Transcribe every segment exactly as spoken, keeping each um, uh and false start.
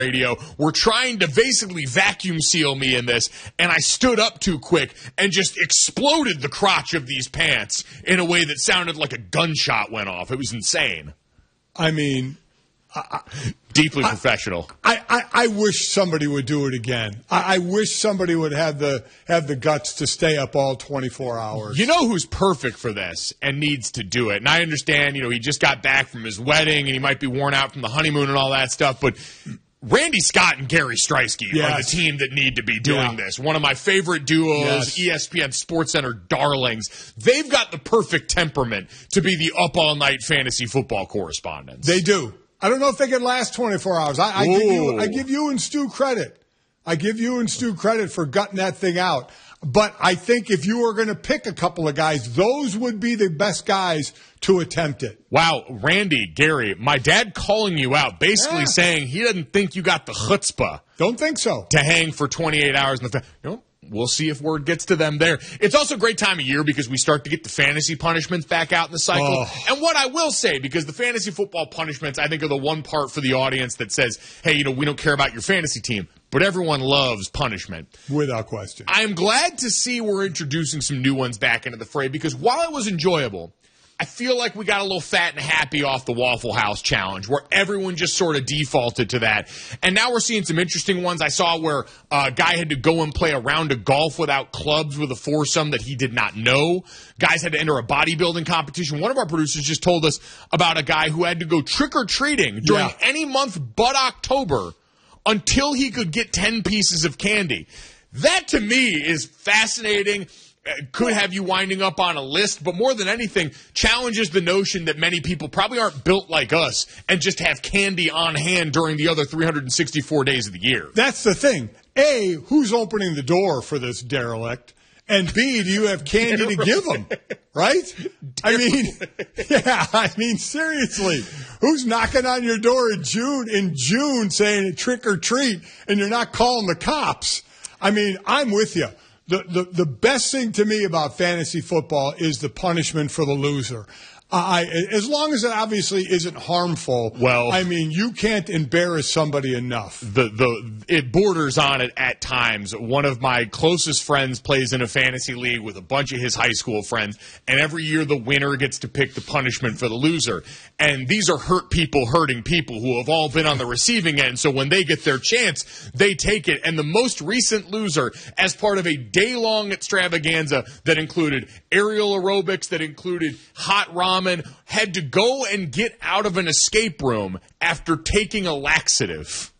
radio were trying to basically vacuum seal me in this, and I stood up too quick and just exploded the crotch of these pants in a way that sounded like a gunshot went off. It was insane. I mean, I, deeply I, professional. I, I, I wish somebody would do it again. I, I wish somebody would have the have the guts to stay up all twenty-four hours. You know who's perfect for this and needs to do it? And I understand, you know, he just got back from his wedding and he might be worn out from the honeymoon and all that stuff, but Randy Scott and Gary Striewski yes. are the team that need to be doing yeah. this. One of my favorite duos, yes. E S P N SportsCenter darlings. They've got the perfect temperament to be the up-all-night fantasy football correspondents. They do. I don't know if they can last twenty-four hours. I, I, give, you, I give you and Stu credit. I give you and Stu credit for gutting that thing out. But I think if you were going to pick a couple of guys, those would be the best guys to attempt it. Wow, Randy, Gary, my dad calling you out, basically yeah. saying he doesn't think you got the chutzpah. Don't think so. To hang for twenty-eight hours in the fa- you know, we'll see if word gets to them there. It's also a great time of year because we start to get the fantasy punishments back out in the cycle. Oh. And what I will say, because the fantasy football punishments, I think, are the one part for the audience that says, hey, you know, we don't care about your fantasy team, but everyone loves punishment. Without question. I'm glad to see we're introducing some new ones back into the fray because while it was enjoyable, I feel like we got a little fat and happy off the Waffle House challenge where everyone just sort of defaulted to that. And now we're seeing some interesting ones. I saw where a guy had to go and play a round of golf without clubs with a foursome that he did not know. Guys had to enter a bodybuilding competition. One of our producers just told us about a guy who had to go trick-or-treating during yeah. any month but October until he could get ten pieces of candy. That, to me, is fascinating. Could have you winding up on a list, but more than anything, challenges the notion that many people probably aren't built like us and just have candy on hand during the other three hundred sixty-four days of the year. That's the thing. A, who's opening the door for this derelict? And B, do you have candy to give them? Right? I mean, yeah, I mean, seriously. Who's knocking on your door in June, in June saying trick or treat and you're not calling the cops? I mean, I'm with you. The, the the best thing to me about fantasy football is the punishment for the loser. I, as long as it obviously isn't harmful. Well, I mean, you can't embarrass somebody enough. The the it borders on it at times. One of my closest friends plays in a fantasy league with a bunch of his high school friends, and every year the winner gets to pick the punishment for the loser. And these are hurt people hurting people who have all been on the receiving end. So when they get their chance, they take it. And the most recent loser, as part of a day-long extravaganza that included aerial aerobics, that included hot ramen, had to go and get out of an escape room after taking a laxative.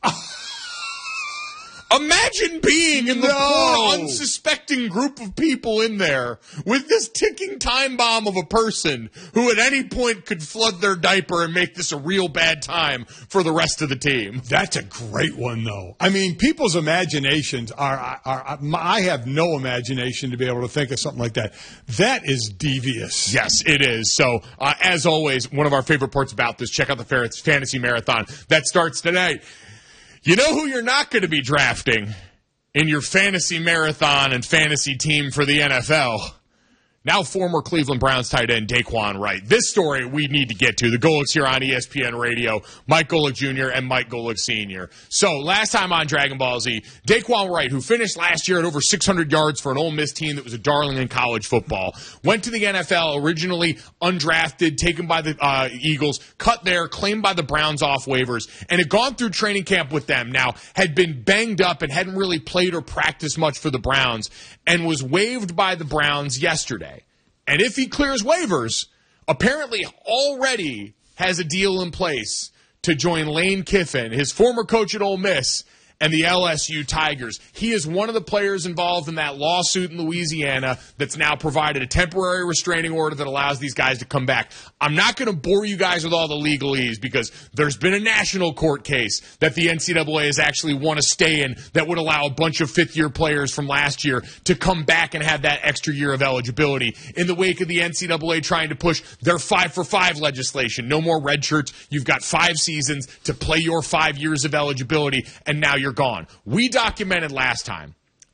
Imagine being in the no. poor, unsuspecting group of people in there with this ticking time bomb of a person who at any point could flood their diaper and make this a real bad time for the rest of the team. That's a great one, though. I mean, people's imaginations are, are, are I have no imagination to be able to think of something like that. That is devious. Yes, it is. So, uh, as always, one of our favorite parts about this, check out the Fantasy Marathon. That starts tonight. You know who you're not going to be drafting in your fantasy marathon and fantasy team for the N F L? Now former Cleveland Browns tight end Daquan Wright. This story we need to get to. The Golics here on E S P N Radio. Mike Golic Junior and Mike Golic Senior So last time on Dragon Ball Z, Daquan Wright, who finished last year at over six hundred yards for an Ole Miss team that was a darling in college football, went to the N F L, originally undrafted, taken by the uh, Eagles, cut there, claimed by the Browns off waivers, and had gone through training camp with them. Now, had been banged up and hadn't really played or practiced much for the Browns, and was waived by the Browns yesterday. And if he clears waivers, apparently already has a deal in place to join Lane Kiffin, his former coach at Ole Miss, and the L S U Tigers. He is one of the players involved in that lawsuit in Louisiana that's now provided a temporary restraining order that allows these guys to come back. I'm not going to bore you guys with all the legalese because there's been a national court case that the N C double A has actually won a stay in that would allow a bunch of fifth-year players from last year to come back and have that extra year of eligibility in the wake of the N C double A trying to push their five for five legislation. No more red shirts. You've got five seasons to play your five years of eligibility, and now you're gone. We documented last time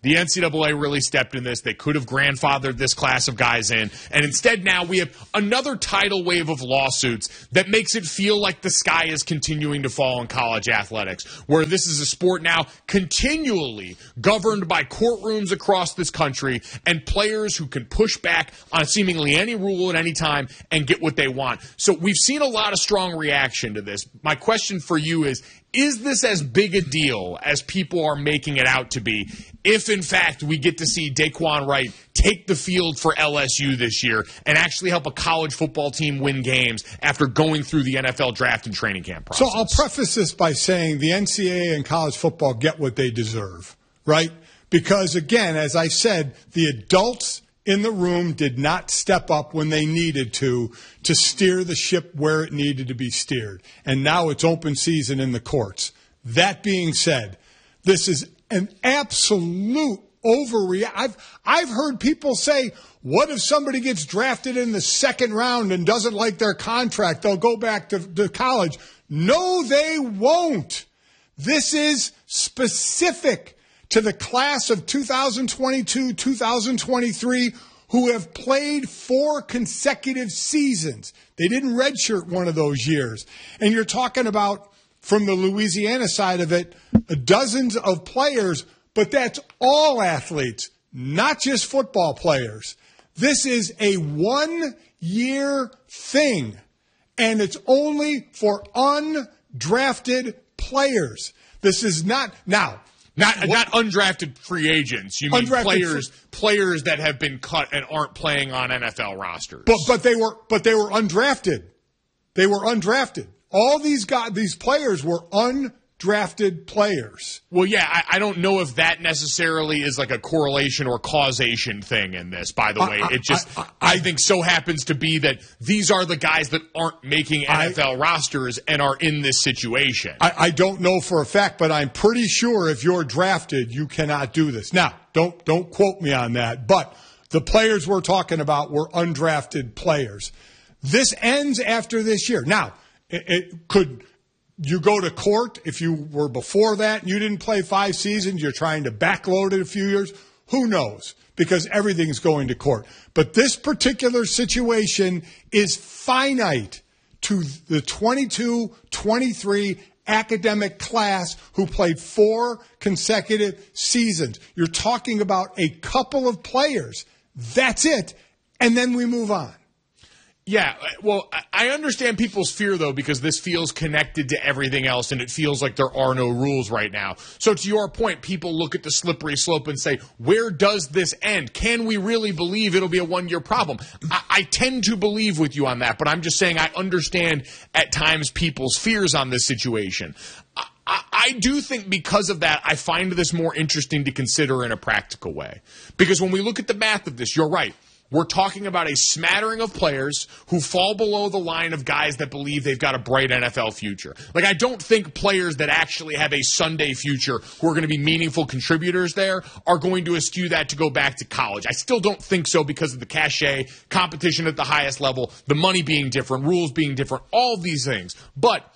the N C double A really stepped in this. They could have grandfathered this class of guys in. And instead now we have another tidal wave of lawsuits that makes it feel like the sky is continuing to fall in college athletics, where this is a sport now continually governed by courtrooms across this country and players who can push back on seemingly any rule at any time and get what they want. So we've seen a lot of strong reaction to this. My question for you is, is this as big a deal as people are making it out to be if, in fact, we get to see Daquan Wright take the field for L S U this year and actually help a college football team win games after going through the N F L draft and training camp process? So I'll preface this by saying the N C double A and college football get what they deserve, right? Because, again, as I said, the adults in the room did not step up when they needed to to steer the ship where it needed to be steered. And now it's open season in the courts. That being said, this is an absolute overreaction. I've, I've heard people say, what if somebody gets drafted in the second round and doesn't like their contract? They'll go back to, to college. No, they won't. This is specific to the class of two thousand twenty-two, two thousand twenty-three, who have played four consecutive seasons. They didn't redshirt one of those years. And you're talking about, from the Louisiana side of it, dozens of players, but that's all athletes, not just football players. This is a one-year thing, and it's only for undrafted players. This is not – now – Not what? Not undrafted free agents. You mean undrafted players free- players that have been cut and aren't playing on N F L rosters. But but they were but they were undrafted. They were undrafted. All these guys, these players were undrafted players. Well, yeah, I, I don't know if that necessarily is like a correlation or causation thing in this, by the way. I, I, it just, I, I, I, I think so happens to be that these are the guys that aren't making N F L I, rosters and are in this situation. I, I don't know for a fact, but I'm pretty sure if you're drafted, you cannot do this. Now, don't don't quote me on that, but the players we're talking about were undrafted players. This ends after this year. Now, it, it could... You go to court if you were before that and you didn't play five seasons, you're trying to backload it a few years. Who knows? Because everything's going to court. But this particular situation is finite to the twenty-two twenty-three academic class who played four consecutive seasons. You're talking about a couple of players. That's it. And then we move on. Yeah, well, I understand people's fear, though, because this feels connected to everything else, and it feels like there are no rules right now. So to your point, people look at the slippery slope and say, where does this end? Can we really believe it'll be a one-year problem? I, I tend to believe with you on that, but I'm just saying I understand at times people's fears on this situation. I, I, I do think because of that, I find this more interesting to consider in a practical way. Because when we look at the math of this, you're right. We're talking about a smattering of players who fall below the line of guys that believe they've got a bright N F L future. Like, I don't think players that actually have a Sunday future who are going to be meaningful contributors there are going to eschew that to go back to college. I still don't think so because of the cachet, competition at the highest level, the money being different, rules being different, all of these things. But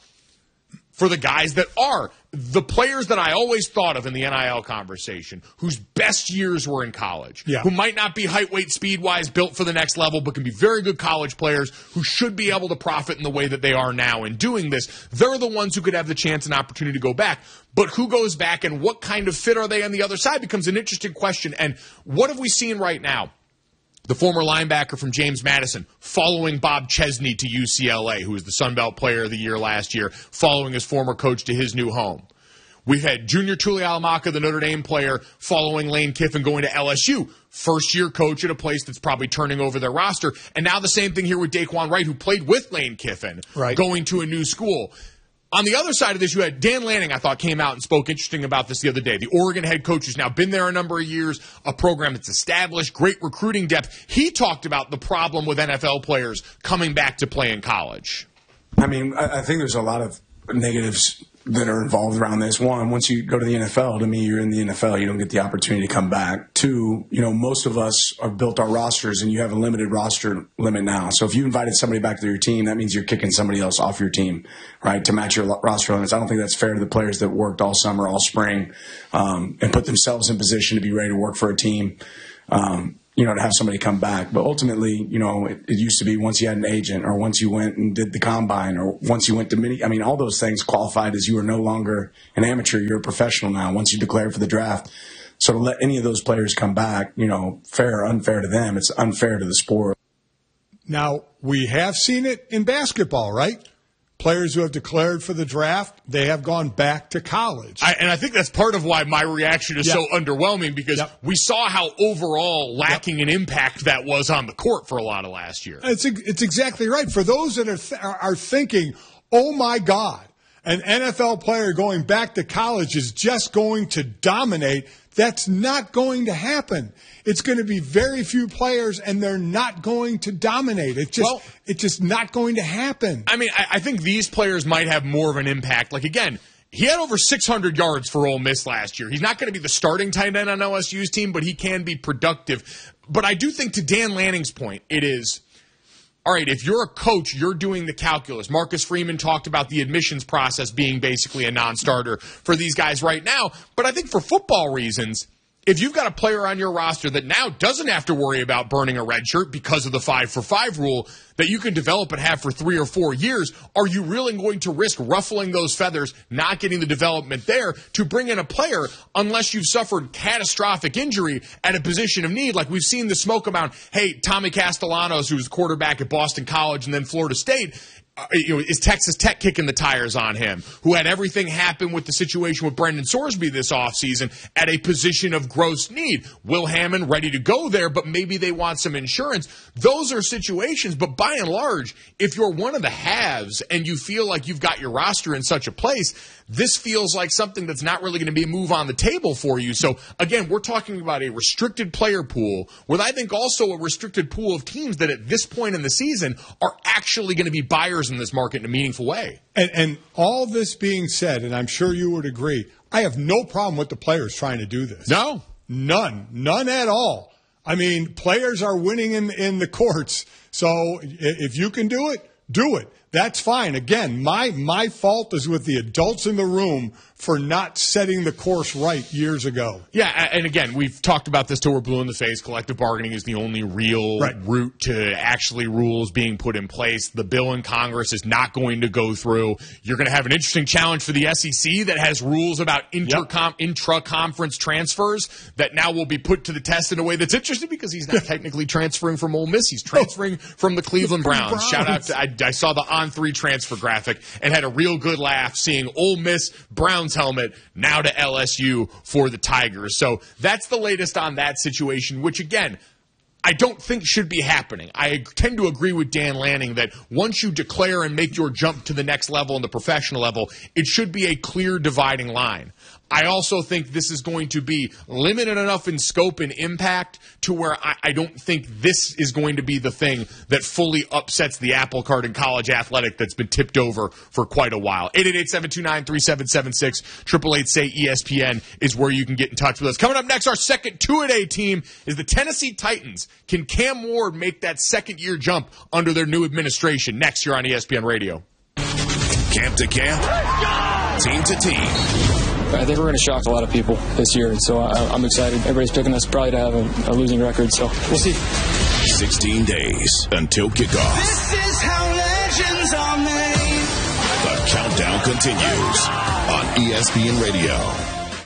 for the guys that are the players that I always thought of in the N I L conversation, whose best years were in college, yeah. who might not be height, weight, speed-wise built for the next level, but can be very good college players who should be able to profit in the way that they are now in doing this, they're the ones who could have the chance and opportunity to go back. But who goes back and what kind of fit are they on the other side becomes an interesting question. And what have we seen right now? The former linebacker from James Madison following Bob Chesney to U C L A, who was the Sun Belt Player of the Year last year, following his former coach to his new home. We've had Junior Tuihalamaka, the Notre Dame player, following Lane Kiffin going to L S U. First-year coach at a place that's probably turning over their roster. And now the same thing here with Daquan Wright, who played with Lane Kiffin, right. going to a new school. On the other side of this, you had Dan Lanning, I thought, came out and spoke interesting about this the other day. The Oregon head coach who's now been there a number of years, a program that's established, great recruiting depth. He talked about the problem with N F L players coming back to play in college. I mean, I, I think there's a lot of negatives that are involved around this. One, once you go to the N F L, to me, you're in the N F L. You don't get the opportunity to come back. Two, you know, most of us have built our rosters, and you have a limited roster limit now. So if you invited somebody back to your team, that means you're kicking somebody else off your team, right, to match your roster limits. I don't think that's fair to the players that worked all summer, all spring, um, and put themselves in position to be ready to work for a team. Um, you know, to have somebody come back. But ultimately, you know, it, it used to be once you had an agent or once you went and did the combine or once you went to mini, I mean, all those things qualified as you are no longer an amateur, you're a professional now once you declared for the draft. So to let any of those players come back, you know, fair or unfair to them, it's unfair to the sport. Now, we have seen it in basketball, right? Players who have declared for the draft, they have gone back to college. I, and I think that's part of why my reaction is yep. so underwhelming, because yep. we saw how overall lacking yep. an impact that was on the court for a lot of last year. It's it's exactly right. For those that are th- are thinking, oh, my God, an N F L player going back to college is just going to dominate, that's not going to happen. It's going to be very few players, and they're not going to dominate. It's just, well, it's just not going to happen. I mean, I, I think these players might have more of an impact. Like, again, he had over six hundred yards for Ole Miss last year. He's not going to be the starting tight end on L S U's team, but he can be productive. But I do think, to Dan Lanning's point, it is, all right, if you're a coach, you're doing the calculus. Marcus Freeman talked about the admissions process being basically a non-starter for these guys right now. But I think for football reasons, if you've got a player on your roster that now doesn't have to worry about burning a red shirt because of the five for five rule that you can develop and have for three or four years, are you really going to risk ruffling those feathers, not getting the development there, to bring in a player unless you've suffered catastrophic injury at a position of need? Like we've seen the smoke about, hey, Tommy Castellanos, who was quarterback at Boston College and then Florida State, Uh, you know, is Texas Tech kicking the tires on him, who had everything happen with the situation with Brendan Sorsby this offseason at a position of gross need. Will Hammond ready to go there, but maybe they want some insurance. Those are situations, but by and large, if you're one of the haves and you feel like you've got your roster in such a place, this feels like something that's not really going to be a move on the table for you. So, again, we're talking about a restricted player pool with, I think, also a restricted pool of teams that at this point in the season are actually going to be buyers in this market in a meaningful way. And, and all this being said, and I'm sure you would agree, I have no problem with the players trying to do this. No. None. None at all. I mean, players are winning in, in the courts. So if you can do it, do it. That's fine. Again, my my fault is with the adults in the room for not setting the course right years ago. Yeah, and again, we've talked about this till we're blue in the face. Collective bargaining is the only real right. route to actually rules being put in place. The bill in Congress is not going to go through. You're going to have an interesting challenge for the S E C that has rules about intercom- yep. intra-conference transfers that now will be put to the test in a way that's interesting because he's not technically transferring from Ole Miss. He's transferring from the Cleveland Browns. Browns. Shout out to, I, I saw the on three transfer graphic and had a real good laugh seeing Ole Miss Browns helmet now to L S U for the Tigers. So that's the latest on that situation, which again, I don't think should be happening. I tend to agree with Dan Lanning that once you declare and make your jump to the next level and the professional level, it should be a clear dividing line. I also think this is going to be limited enough in scope and impact to where I, I don't think this is going to be the thing that fully upsets the apple cart in college athletic that's been tipped over for quite a while. eight eight eight, seven two nine, three seven seven six, eight eight eight, say E S P N is where you can get in touch with us. Coming up next, our second two-a-day team is the Tennessee Titans. Can Cam Ward make that second-year jump under their new administration? Next year on E S P N Radio. Camp to camp, team to team. I think we're going to shock a lot of people this year, so I, I'm excited. Everybody's picking us probably to have a, a losing record, so we'll see. sixteen days until kickoff. This is how legends are made. The countdown continues on E S P N Radio.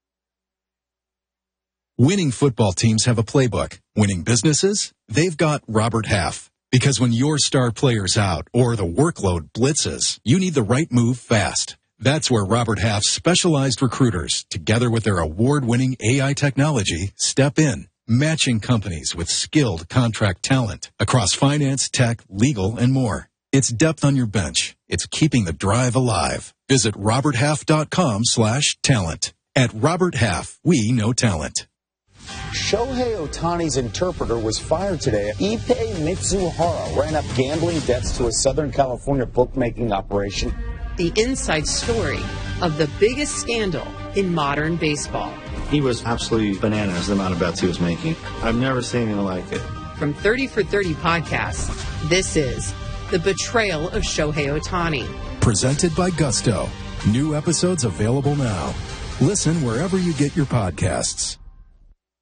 Winning football teams have a playbook. Winning businesses? They've got Robert Half. Because when your star player's out or the workload blitzes, you need the right move fast. That's where Robert Half's specialized recruiters, together with their award-winning A I technology, step in, matching companies with skilled contract talent across finance, tech, legal, and more. It's depth on your bench. It's keeping the drive alive. Visit roberthalf.com slash talent. At Robert Half, we know talent. Shohei Ohtani's interpreter was fired today. Ippei Mitsuhara ran up gambling debts to a Southern California bookmaking operation. the inside story of the biggest scandal in modern baseball. He was absolutely bananas, the amount of bets he was making. I've never seen anything like it. From thirty for thirty Podcasts, this is The Betrayal of Shohei Ohtani. Presented by Gusto. New episodes available now. Listen wherever you get your podcasts.